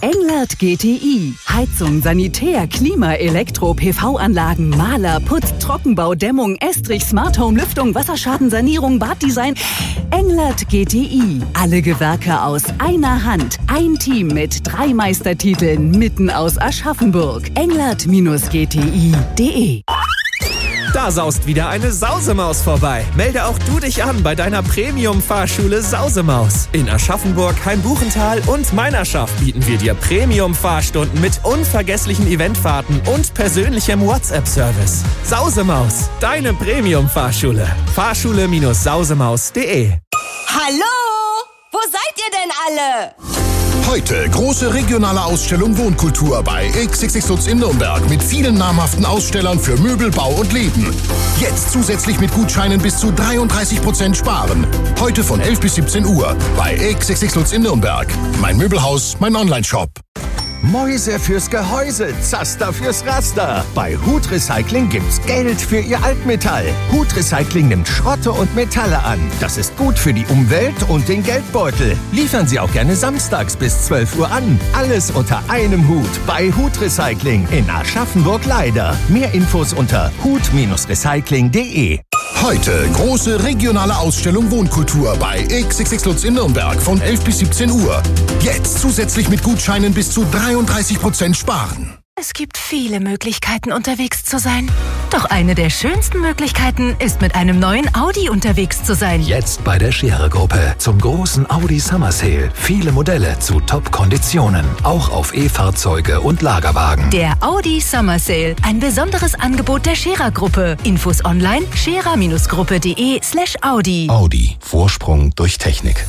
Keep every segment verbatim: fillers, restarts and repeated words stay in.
Englert G T I. Heizung, Sanitär, Klima, Elektro, P V-Anlagen, Maler, Putz, Trockenbau, Dämmung, Estrich, Smart Home, Lüftung, Wasserschadensanierung, Baddesign. Englert G T I. Alle Gewerke aus einer Hand. Ein Team mit drei Meistertiteln mitten aus Aschaffenburg. englert G T I punkt de. Da saust wieder eine Sausemaus vorbei. Melde auch du dich an bei deiner Premium-Fahrschule Sausemaus. In Aschaffenburg, Hainbuchental und Meinerschaft bieten wir dir Premium-Fahrstunden mit unvergesslichen Eventfahrten und persönlichem WhatsApp-Service. Sausemaus, deine Premium-Fahrschule. Fahrschule Sausemaus punkt de. Hallo? Wo seid ihr denn alle? Heute große regionale Ausstellung Wohnkultur bei X X X Lutz in Nürnberg mit vielen namhaften Ausstellern für Möbel, Bau und Leben. Jetzt zusätzlich mit Gutscheinen bis zu dreiunddreißig Prozent sparen. Heute von elf bis siebzehn Uhr bei X X X Lutz in Nürnberg. Mein Möbelhaus, mein Online-Shop. Mäuse fürs Gehäuse, Zaster fürs Raster. Bei Hut Recycling gibt's Geld für Ihr Altmetall. Hut Recycling nimmt Schrotte und Metalle an. Das ist gut für die Umwelt und den Geldbeutel. Liefern Sie auch gerne samstags bis zwölf Uhr an. Alles unter einem Hut bei Hut Recycling in Aschaffenburg-Leider. Mehr Infos unter hut Recycling punkt de. Heute große regionale Ausstellung Wohnkultur bei X X X Lutz in Nürnberg von elf bis siebzehn Uhr. Jetzt zusätzlich mit Gutscheinen bis zu dreiunddreißig Prozent sparen. Es gibt viele Möglichkeiten, unterwegs zu sein. Doch eine der schönsten Möglichkeiten ist, mit einem neuen Audi unterwegs zu sein. Jetzt bei der Scherer-Gruppe zum großen Audi Summer Sale. Viele Modelle zu Top-Konditionen. Auch auf E-Fahrzeuge und Lagerwagen. Der Audi Summer Sale. Ein besonderes Angebot der Scherer-Gruppe. Infos online scherer-gruppe.de slash Audi. Audi. Vorsprung durch Technik.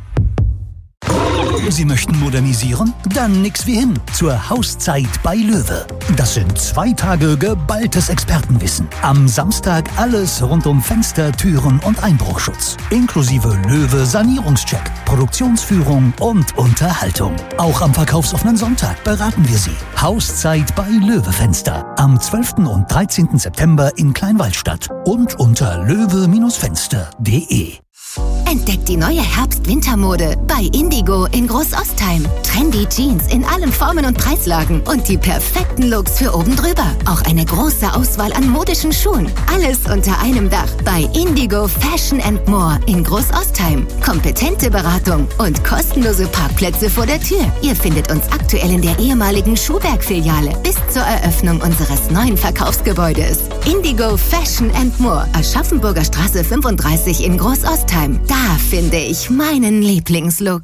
Sie möchten modernisieren? Dann nix wie hin zur Hauszeit bei Löwe. Das sind zwei Tage geballtes Expertenwissen. Am Samstag alles rund um Fenster, Türen und Einbruchschutz. Inklusive Löwe Sanierungscheck, Produktionsführung und Unterhaltung. Auch am verkaufsoffenen Sonntag beraten wir Sie. Hauszeit bei Löwe Fenster. Am zwölften und dreizehnten September in Kleinwaldstadt und unter löwe Fenster punkt de. Entdeckt die neue Herbst-Wintermode bei Indigo in Großostheim. Trendy Jeans in allen Formen und Preislagen und die perfekten Looks für oben drüber. Auch eine große Auswahl an modischen Schuhen. Alles unter einem Dach bei Indigo Fashion and More in Großostheim. Kompetente Beratung und kostenlose Parkplätze vor der Tür. Ihr findet uns aktuell in der ehemaligen Schuhberg-Filiale bis zur Eröffnung unseres neuen Verkaufsgebäudes. Indigo Fashion and More, Aschaffenburger Straße fünfunddreißig in Großostheim. Da finde ich meinen Lieblingslook.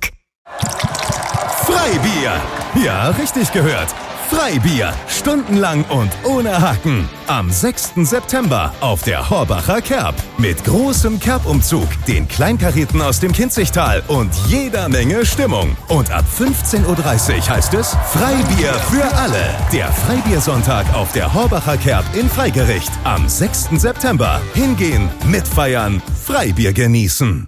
Freibier! Ja, richtig gehört. Freibier. Stundenlang und ohne Haken. Am sechsten September auf der Horbacher Kerb. Mit großem Kerbumzug, den Kleinkareten aus dem Kinzigtal und jeder Menge Stimmung. Und ab fünfzehn Uhr dreißig heißt es Freibier für alle. Der Freibiersonntag auf der Horbacher Kerb in Freigericht. Am sechsten September. Hingehen, mitfeiern, Freibier genießen.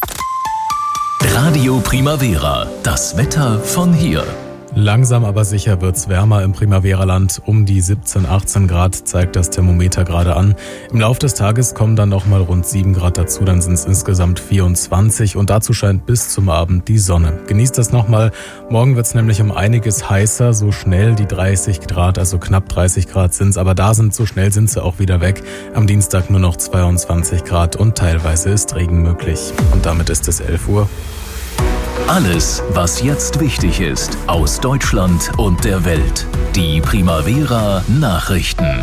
Radio Primavera. Das Wetter von hier. Langsam aber sicher wird's wärmer im Primavera-Land. Um die siebzehn, achtzehn Grad zeigt das Thermometer gerade an. Im Laufe des Tages kommen dann noch mal rund sieben Grad dazu, dann sind es insgesamt vierundzwanzig und dazu scheint bis zum Abend die Sonne. Genießt das nochmal. Morgen wird's nämlich um einiges heißer, so schnell die dreißig Grad, also knapp dreißig Grad sind's, aber da sind so schnell sind sie auch wieder weg. Am Dienstag nur noch zweiundzwanzig Grad und teilweise ist Regen möglich. Und damit ist es elf Uhr. Alles, was jetzt wichtig ist, aus Deutschland und der Welt. Die Primavera Nachrichten.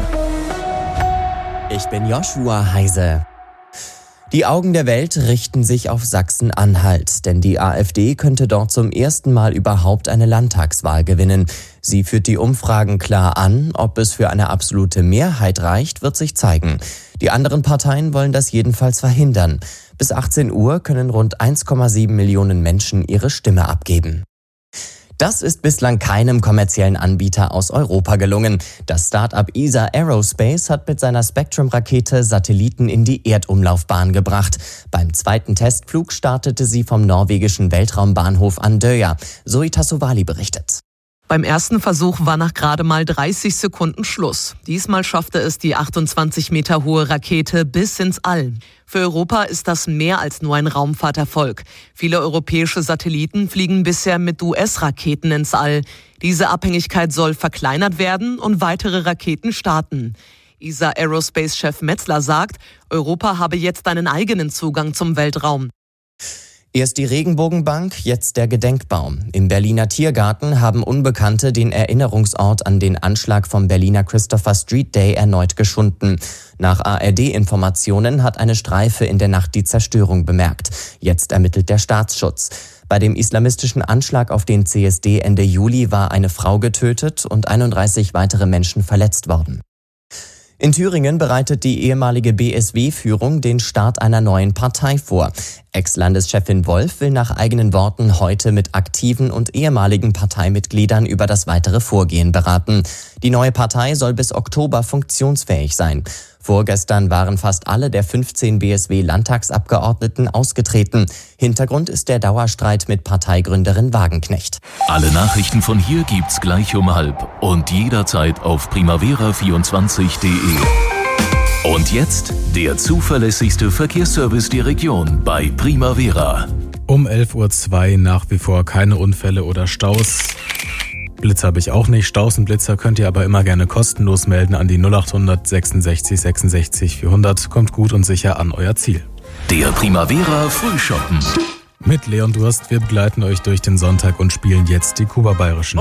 Ich bin Joshua Heise. Die Augen der Welt richten sich auf Sachsen-Anhalt, denn die AfD könnte dort zum ersten Mal überhaupt eine Landtagswahl gewinnen. Sie führt die Umfragen klar an. Ob es für eine absolute Mehrheit reicht, wird sich zeigen. Die anderen Parteien wollen das jedenfalls verhindern. Bis achtzehn Uhr können rund eins Komma sieben Millionen Menschen ihre Stimme abgeben. Das ist bislang keinem kommerziellen Anbieter aus Europa gelungen. Das Start-up E S A Aerospace hat mit seiner Spectrum-Rakete Satelliten in die Erdumlaufbahn gebracht. Beim zweiten Testflug startete sie vom norwegischen Weltraumbahnhof Andøya. Zoe Tassovali berichtet. Beim ersten Versuch war nach gerade mal dreißig Sekunden Schluss. Diesmal schaffte es die achtundzwanzig Meter hohe Rakete bis ins All. Für Europa ist das mehr als nur ein Raumfahrterfolg. Viele europäische Satelliten fliegen bisher mit U S-Raketen ins All. Diese Abhängigkeit soll verkleinert werden und weitere Raketen starten. E S A Aerospace-Chef Metzler sagt, Europa habe jetzt einen eigenen Zugang zum Weltraum. Erst die Regenbogenbank, jetzt der Gedenkbaum. Im Berliner Tiergarten haben Unbekannte den Erinnerungsort an den Anschlag vom Berliner Christopher Street Day erneut geschunden. Nach A R D-Informationen hat eine Streife in der Nacht die Zerstörung bemerkt. Jetzt ermittelt der Staatsschutz. Bei dem islamistischen Anschlag auf den C S D Ende Juli war eine Frau getötet und einunddreißig weitere Menschen verletzt worden. In Thüringen bereitet die ehemalige B S W-Führung den Start einer neuen Partei vor. Ex-Landeschefin Wolf will nach eigenen Worten heute mit aktiven und ehemaligen Parteimitgliedern über das weitere Vorgehen beraten. Die neue Partei soll bis Oktober funktionsfähig sein. Vorgestern waren fast alle der fünfzehn B S W-Landtagsabgeordneten ausgetreten. Hintergrund ist der Dauerstreit mit Parteigründerin Wagenknecht. Alle Nachrichten von hier gibt's gleich um halb und jederzeit auf primavera vierundzwanzig punkt de. Und jetzt der zuverlässigste Verkehrsservice der Region bei Primavera. Um elf Uhr zwei nach wie vor keine Unfälle oder Staus. Blitzer habe ich auch nicht. Staus und Blitzer könnt ihr aber immer gerne kostenlos melden an die null acht hundert sechsundsechzig sechsundsechzig vierhundert. Kommt gut und sicher an euer Ziel. Der Primavera Frühschoppen. Mit Leon Durst, wir begleiten euch durch den Sonntag und spielen jetzt die Kuba Bayerischen.